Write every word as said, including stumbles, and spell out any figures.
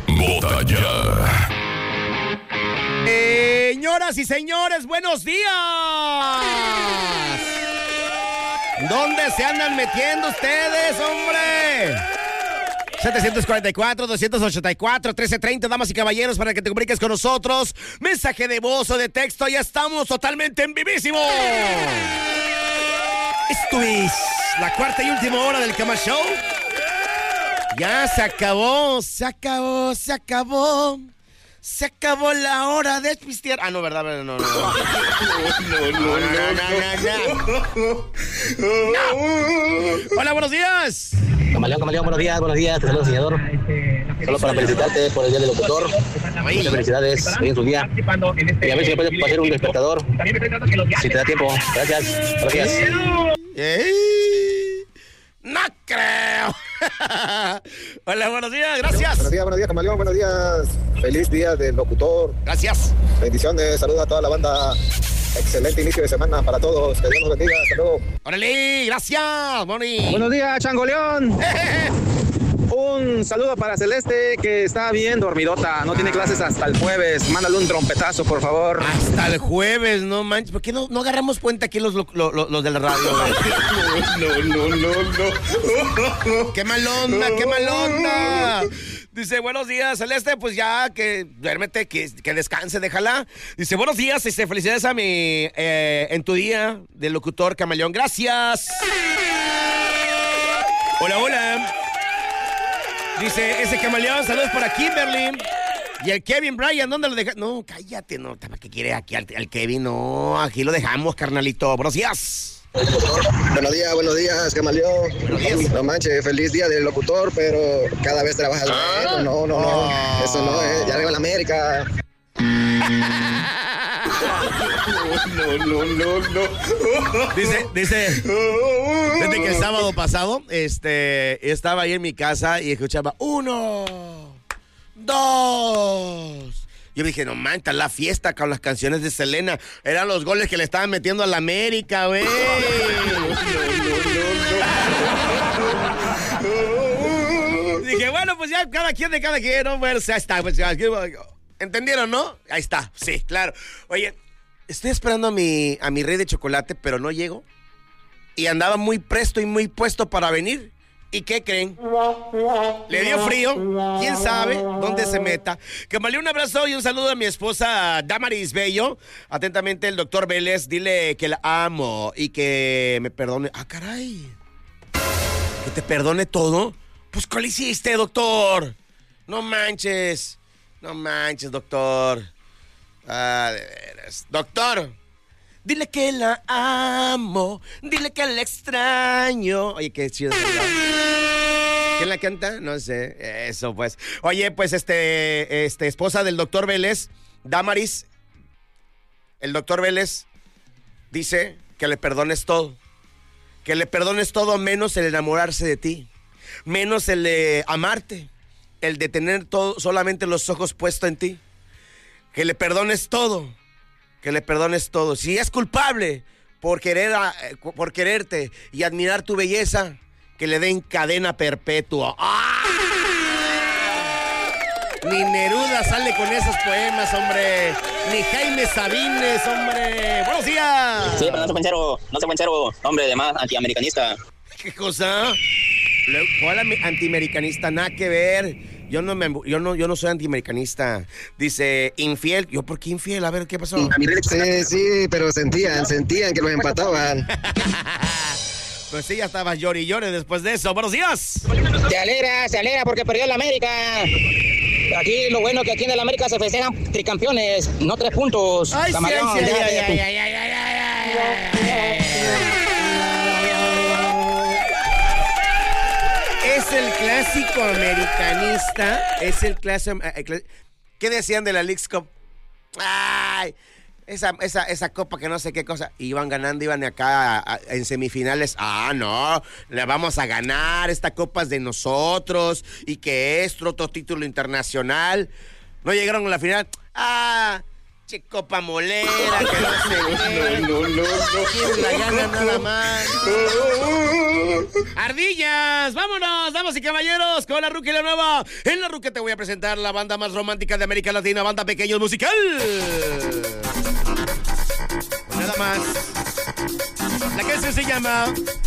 Vota ya. Señoras y señores, buenos días. ¿Dónde se andan metiendo ustedes, hombre? setecientos cuarenta y cuatro, doscientos ochenta y cuatro, trece treinta, damas y caballeros, para que te comuniques con nosotros. Mensaje de voz o de texto, ya estamos totalmente en vivísimo. Esto es la cuarta y última hora del Cama Show. Ya se acabó, se acabó, se acabó. Se acabó la hora de pistear. Ah, no, ¿verdad? No, no, no. No, no, no, no, no, no. Hola, buenos días. Camaleón, Camaleón, buenos días, buenos días. Te saludo, señor. Solo para felicitarte por el día del locutor. Muchas felicidades hoy en tu día. Y a ver si me puedes pasar un despertador. Si te da tiempo. Gracias. Gracias. ¡Ey! ¡No creo! Hola, buenos días, gracias. Buenos días, buenos días, Camaleón, buenos días. Feliz día del locutor. Gracias. Bendiciones, saludos a toda la banda. Excelente inicio de semana para todos. Que Dios nos bendiga. Hasta luego. ¡Órale! ¡Gracias, Moni! Buenos días, Changoleón. Un saludo para Celeste, que está bien dormidota. No tiene clases hasta el jueves. Mándale un trompetazo, por favor. Hasta el jueves, no manches. ¿Por qué no, no agarramos cuenta aquí los, los, los, los de la radio? No, no, no, no. ¡Qué mal onda, qué mal onda! Dice, buenos días, Celeste, pues ya que duérmete, que, que descanse, déjala. Dice, buenos días, dice, felicidades a mi, eh, en tu día del locutor Camaleón. Gracias. Hola, hola. Dice, ese Camaleón, saludos para Kimberly. Y el Kevin Bryan, ¿dónde lo dejas? No, cállate, no, ¿para qué quiere aquí al, al Kevin? No, aquí lo dejamos, carnalito. Buenos días. Buenos días, buenos días, Camaleón. Buenos días. No manches, feliz día del locutor, pero cada vez trabajas menos. No, no, no. Oh. Eso no es. Ya arriba la América. No, no, no, no. Dice, dice, desde que el sábado pasado, este, estaba ahí en mi casa y escuchaba uno, dos. Yo dije, no mancha, la fiesta con las canciones de Selena. Eran los goles que le estaban metiendo a la América, güey. Dije, bueno, pues ya cada quien de cada quien, ¿no? Bueno, ya está, pues ya. ¿Entendieron, no? Ahí está, sí, claro. Oye, estoy esperando a mi, a mi rey de chocolate, pero no llego. Y andaba muy presto y muy puesto para venir. ¿Y qué creen? Le dio frío. ¿Quién sabe dónde se meta? Que me un abrazo y un saludo a mi esposa Damaris Bello. Atentamente el doctor Vélez. Dile que la amo y que me perdone. Ah, caray. ¿Que te perdone todo? Pues, ¿cuál hiciste, doctor? No manches. No manches, doctor. Ah, de veras. Doctor. Dile que la amo, dile que la extraño. Oye, qué chido. ¿Quién la canta? No sé. Eso, pues. Oye, pues, este, este, esposa del doctor Vélez, Damaris, el doctor Vélez dice que le perdones todo. Que le perdones todo menos el enamorarse de ti. Menos el de amarte. El de tener todo, solamente los ojos puestos en ti. Que le perdones todo. Que le perdones todo. Si es culpable por querer a, por quererte y admirar tu belleza, que le den cadena perpetua. ¡Ah! Ni Neruda sale con esos poemas, hombre. Ni Jaime Sabines, hombre. ¡Buenos días! Sí, pero no se buen cero, no se buen cero, hombre, de más antiamericanista. ¿Qué cosa? ¿Cuál antiamericanista? Nada que ver. Yo no me, yo no, yo no soy antiamericanista. Dice, infiel. ¿Yo por qué infiel? A ver, ¿qué pasó? Sí, sí, pero sentían, sentían que los empataban. Pues sí, ya estabas llori y llore después de eso. ¡Buenos días! Se alegra, se alegra porque perdió la América. Aquí lo bueno que aquí en el América se festejan tricampeones, no tres puntos. Ay, Camaleón, sí, sí, déjate ay, de ay, tu- ay, ay, ay, ay, ay, ay. Es el clásico americanista. Es el clásico. ¿Qué decían de la Leagues Cup? Ay, esa, esa, esa copa que no sé qué cosa. Iban ganando, iban acá a, a, en semifinales. Ah, no, le vamos a ganar. Esta copa es de nosotros. Y que es otro título internacional. No llegaron a la final. Ah, Che copa molera, que no sé qué. No, no, no, no. Tienes la gana nada más. Ardillas, vámonos, damas y caballeros, con la Ruca y la Nueva. En la Ruca te voy a presentar la banda más romántica de América Latina, Banda Pequeños Musical. Nada más. La canción se llama